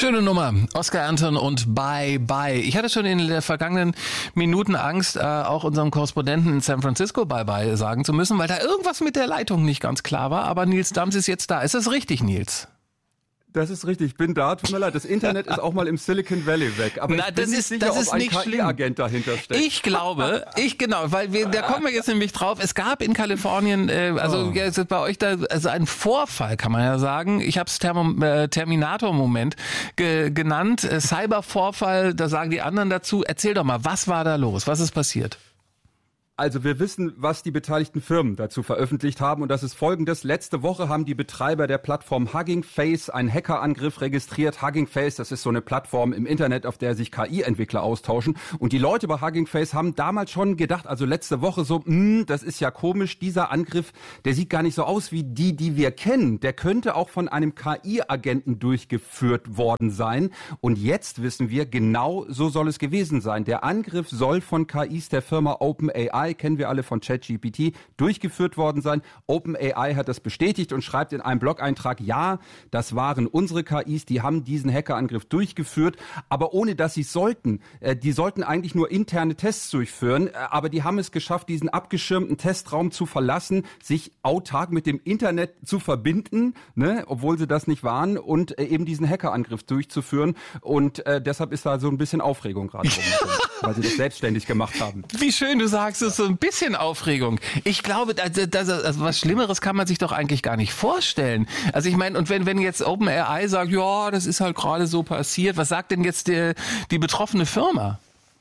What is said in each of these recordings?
Schöne Nummer. Oscar Anton und Bye Bye. Ich hatte schon in den vergangenen Minuten Angst, auch unserem Korrespondenten in San Francisco Bye Bye sagen zu müssen, weil da irgendwas mit der Leitung nicht ganz klar war. Aber Nils Dams ist jetzt da. Ist das richtig, Nils? Das ist richtig, ich bin da. Tut mir leid, das Internet ist auch mal im Silicon Valley weg. Aber ich bin nicht sicher, ob ein KI-Agent dahinter steckt. Ich glaube, da kommen wir jetzt nämlich drauf. Es gab in Kalifornien, bei euch da, also einen Vorfall, kann man ja sagen. Ich habe es Terminator-Moment genannt. Cybervorfall, da sagen die anderen dazu. Erzähl doch mal, was war da los? Was ist passiert? Also wir wissen, was die beteiligten Firmen dazu veröffentlicht haben und das ist Folgendes. Letzte Woche haben die Betreiber der Plattform Hugging Face einen Hackerangriff registriert. Hugging Face, das ist so eine Plattform im Internet, auf der sich KI-Entwickler austauschen. Und die Leute bei Hugging Face haben damals schon gedacht, also letzte Woche so, das ist ja komisch, dieser Angriff, der sieht gar nicht so aus wie die wir kennen. Der könnte auch von einem KI-Agenten durchgeführt worden sein. Und jetzt wissen wir, genau so soll es gewesen sein. Der Angriff soll von KIs der Firma OpenAI, kennen wir alle von ChatGPT, durchgeführt worden sein. OpenAI hat das bestätigt und schreibt in einem Blog-Eintrag, ja, das waren unsere KIs, die haben diesen Hackerangriff durchgeführt, aber ohne dass sie es sollten. Die sollten eigentlich nur interne Tests durchführen, aber die haben es geschafft, diesen abgeschirmten Testraum zu verlassen, sich autark mit dem Internet zu verbinden, obwohl sie das nicht waren, und eben diesen Hackerangriff durchzuführen. Und deshalb ist da so ein bisschen Aufregung gerade rum, weil sie das selbstständig gemacht haben. Wie schön du sagst es. So ein bisschen Aufregung. Ich glaube, also was Schlimmeres kann man sich doch eigentlich gar nicht vorstellen. Also ich meine, und wenn jetzt OpenAI sagt, ja, das ist halt gerade so passiert, was sagt denn jetzt die betroffene Firma?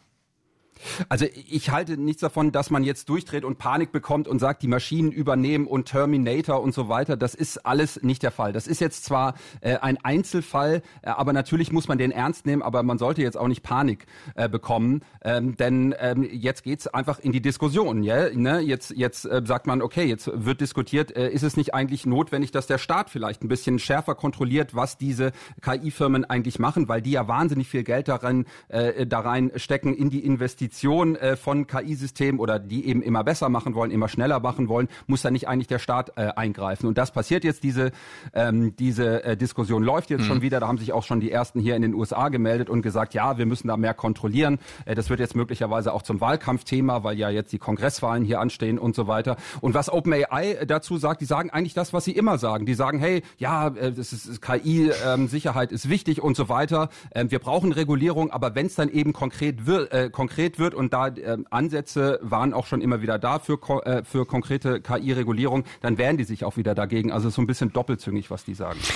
Also ich halte nichts davon, dass man jetzt durchdreht und Panik bekommt und sagt, die Maschinen übernehmen und Terminator und so weiter. Das ist alles nicht der Fall. Das ist jetzt zwar ein Einzelfall, aber natürlich muss man den ernst nehmen, aber man sollte jetzt auch nicht Panik bekommen, denn jetzt geht's einfach in die Diskussion. Ja? Jetzt sagt man, okay, jetzt wird diskutiert, ist es nicht eigentlich notwendig, dass der Staat vielleicht ein bisschen schärfer kontrolliert, was diese KI-Firmen eigentlich machen, weil die ja wahnsinnig viel Geld da rein stecken in die Investition von KI-Systemen oder die eben immer besser machen wollen, immer schneller machen wollen, muss da nicht eigentlich der Staat eingreifen. Und das passiert jetzt, diese Diskussion läuft jetzt schon wieder, da haben sich auch schon die ersten hier in den USA gemeldet und gesagt, ja, wir müssen da mehr kontrollieren. Das wird jetzt möglicherweise auch zum Wahlkampfthema, weil ja jetzt die Kongresswahlen hier anstehen und so weiter. Und was OpenAI dazu sagt, die sagen eigentlich das, was sie immer sagen. Die sagen, hey, ja, KI-Sicherheit ist wichtig und so weiter. Wir brauchen Regulierung, aber wenn es dann eben konkret wird und da Ansätze waren auch schon immer wieder da für konkrete KI-Regulierung, dann wehren die sich auch wieder dagegen. Also so ein bisschen doppelzüngig, was die sagen.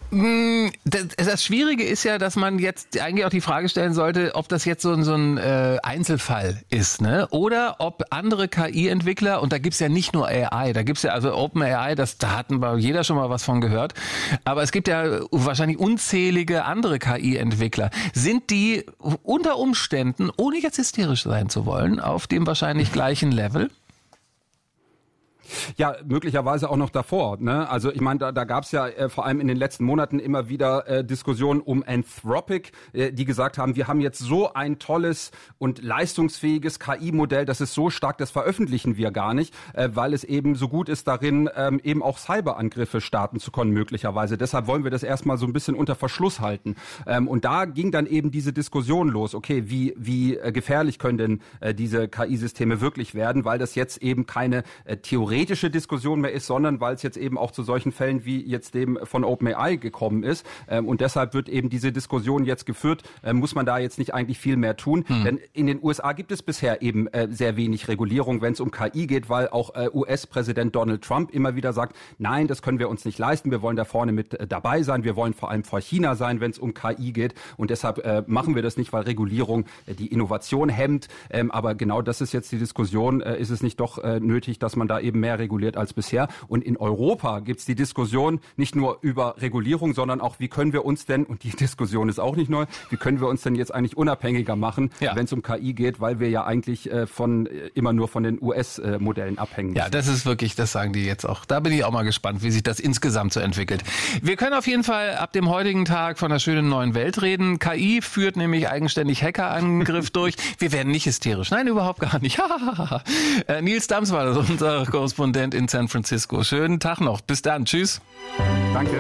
Das Schwierige ist ja, dass man jetzt eigentlich auch die Frage stellen sollte, ob das jetzt so ein Einzelfall ist, ne? Oder ob andere KI-Entwickler, und da gibt's ja nicht nur AI, da gibt's ja also OpenAI, da hatten jeder schon mal was von gehört, aber es gibt ja wahrscheinlich unzählige andere KI-Entwickler. Sind die unter Umständen, ohne jetzt hysterisch sein zu wollen, auf dem wahrscheinlich gleichen Level? Ja, möglicherweise auch noch davor. Ne? Also ich meine, da gab es ja vor allem in den letzten Monaten immer wieder Diskussionen um Anthropic, die gesagt haben, wir haben jetzt so ein tolles und leistungsfähiges KI-Modell, das ist so stark, das veröffentlichen wir gar nicht, weil es eben so gut ist darin, eben auch Cyberangriffe starten zu können möglicherweise. Deshalb wollen wir das erstmal so ein bisschen unter Verschluss halten. Und da ging dann eben diese Diskussion los, okay, wie gefährlich können denn diese KI-Systeme wirklich werden, weil das jetzt eben keine theoretische Diskussion mehr ist, sondern weil es jetzt eben auch zu solchen Fällen wie jetzt dem von OpenAI gekommen ist. Und deshalb wird eben diese Diskussion jetzt geführt, muss man da jetzt nicht eigentlich viel mehr tun. Denn in den USA gibt es bisher eben sehr wenig Regulierung, wenn es um KI geht, weil auch US-Präsident Donald Trump immer wieder sagt, nein, das können wir uns nicht leisten, wir wollen da vorne mit dabei sein, wir wollen vor allem vor China sein, wenn es um KI geht. Und deshalb machen wir das nicht, weil Regulierung die Innovation hemmt. Aber genau das ist jetzt die Diskussion. Ist es nicht doch nötig, dass man da eben mehr reguliert als bisher? Und in Europa gibt es die Diskussion nicht nur über Regulierung, sondern auch, wie können wir uns denn, und die Diskussion ist auch nicht neu, wie können wir uns denn jetzt eigentlich unabhängiger machen, wenn es um KI geht, weil wir ja eigentlich immer nur von den US-Modellen abhängen müssen. Ja, das ist wirklich, das sagen die jetzt auch. Da bin ich auch mal gespannt, wie sich das insgesamt so entwickelt. Wir können auf jeden Fall ab dem heutigen Tag von der schönen neuen Welt reden. KI führt nämlich eigenständig Hackerangriff durch. Wir werden nicht hysterisch. Nein, überhaupt gar nicht. Nils Dams war das, unser Korrespondent in San Francisco. Schönen Tag noch. Bis dann. Tschüss. Danke.